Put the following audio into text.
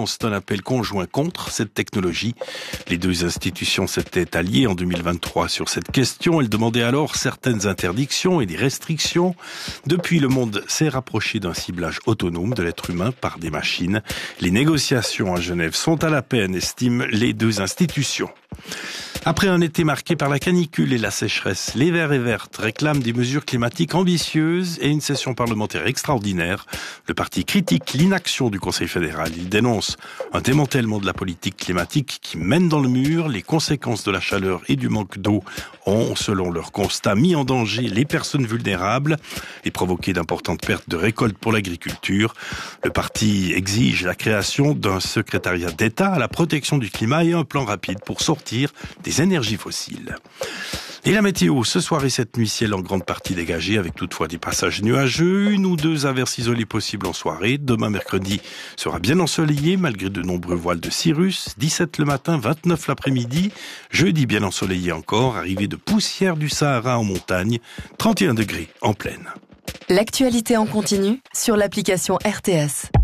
lancent un appel conjoint contre cette technologie. Les deux institutions s'étaient alliées en 2023 sur cette question. Elles demandaient alors certaines interdictions et des restrictions. Depuis, le monde s'est rapproché d'un ciblage autonome de l'être humain par des machines. Les négociations à Genève sont à la peine, estiment les deux institutions. Après un été marqué par la canicule et la sécheresse, les Verts et Vertes réclament des mesures climatiques ambitieuses et une session parlementaire extraordinaire. Le parti critique l'inaction du Conseil fédéral. Il dénonce un démantèlement de la politique climatique qui mène dans le mur. Les conséquences de la chaleur et du manque d'eau ont, selon leur constat, mis en danger les personnes vulnérables et provoqué d'importantes pertes de récoltes pour l'agriculture. Le parti exige la création d'un secrétariat d'État à la protection du climat et un plan rapide pour sortir des énergies fossiles. Et la météo, ce soir et cette nuit, ciel en grande partie dégagé avec toutefois des passages nuageux, 1 ou 2 averses isolées possibles en soirée. Demain mercredi sera bien ensoleillé malgré de nombreux voiles de cirrus, 17 le matin, 29 l'après-midi. Jeudi bien ensoleillé encore, arrivée de poussière du Sahara en montagne, 31 degrés en plaine. L'actualité en continu sur l'application RTS.